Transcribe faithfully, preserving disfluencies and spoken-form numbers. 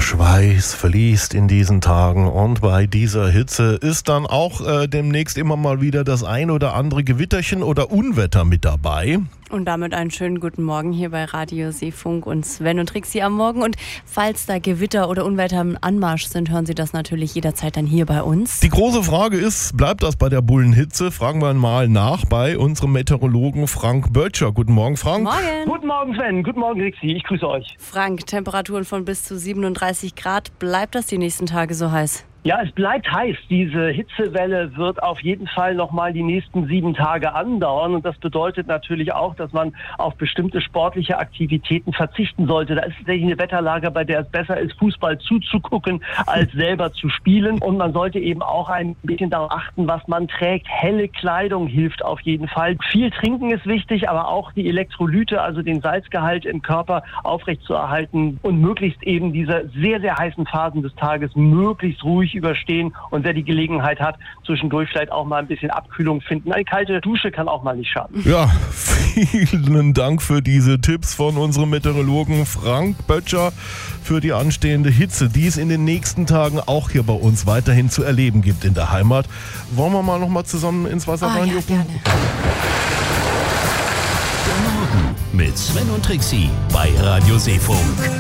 Schweiß fließt in diesen Tagen und bei dieser Hitze ist dann auch äh, demnächst immer mal wieder das ein oder andere Gewitterchen oder Unwetter mit dabei. Und damit einen schönen guten Morgen hier bei Radio Seefunk und Sven und Trixie am Morgen. Und falls da Gewitter oder Unwetter im Anmarsch sind, hören Sie das natürlich jederzeit dann hier bei uns. Die große Frage ist, bleibt das bei der Bullenhitze? Fragen wir mal nach bei unserem Meteorologen Frank Böttcher. Guten Morgen, Frank. Morgen. Guten Morgen, Sven. Guten Morgen, Trixie. Ich grüße euch. Frank, Temperaturen von bis zu siebenunddreißig Grad. Bleibt das die nächsten Tage so heiß? Ja, es bleibt heiß. Diese Hitzewelle wird auf jeden Fall noch mal die nächsten sieben Tage andauern. Und das bedeutet natürlich auch, dass man auf bestimmte sportliche Aktivitäten verzichten sollte. Da ist tatsächlich eine Wetterlage, bei der es besser ist, Fußball zuzugucken, als selber zu spielen. Und man sollte eben auch ein bisschen darauf achten, was man trägt. Helle Kleidung hilft auf jeden Fall. Viel trinken ist wichtig, aber auch die Elektrolyte, also den Salzgehalt im Körper aufrechtzuerhalten und möglichst eben diese sehr, sehr heißen Phasen des Tages möglichst ruhig überstehen, und wer die Gelegenheit hat, zwischendurch vielleicht auch mal ein bisschen Abkühlung finden. Eine kalte Dusche kann auch mal nicht schaden. Ja, vielen Dank für diese Tipps von unserem Meteorologen Frank Böttcher für die anstehende Hitze, die es in den nächsten Tagen auch hier bei uns weiterhin zu erleben gibt in der Heimat. Wollen wir mal noch mal zusammen ins Wasser Ah, reinjucken? ja, gerne. Der Morgen mit Sven und Trixie bei Radio Seefunk.